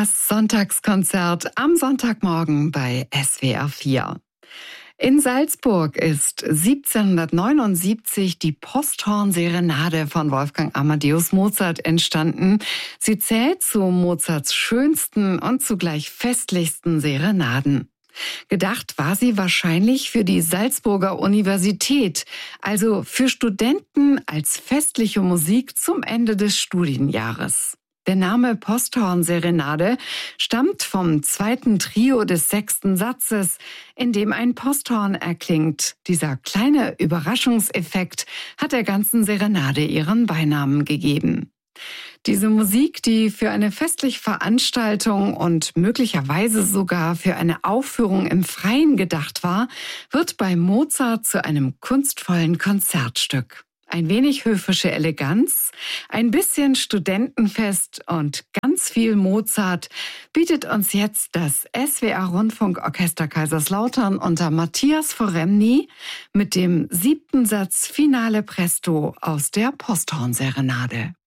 Das Sonntagskonzert am Sonntagmorgen bei SWR 4. In Salzburg ist 1779 die Posthorn-Serenade von Wolfgang Amadeus Mozart entstanden. Sie zählt zu Mozarts schönsten und zugleich festlichsten Serenaden. Gedacht war sie wahrscheinlich für die Salzburger Universität, also für Studenten als festliche Musik zum Ende des Studienjahres. Der Name Posthorn-Serenade stammt vom zweiten Trio des 6. Satzes, in dem ein Posthorn erklingt. Dieser kleine Überraschungseffekt hat der ganzen Serenade ihren Beinamen gegeben. Diese Musik, die für eine festliche Veranstaltung und möglicherweise sogar für eine Aufführung im Freien gedacht war, wird bei Mozart zu einem kunstvollen Konzertstück. Ein wenig höfische Eleganz, ein bisschen Studentenfest und ganz viel Mozart bietet uns jetzt das SWR-Rundfunkorchester Kaiserslautern unter Matthias Foremny mit dem 7. Satz Finale Presto aus der Posthorn-Serenade.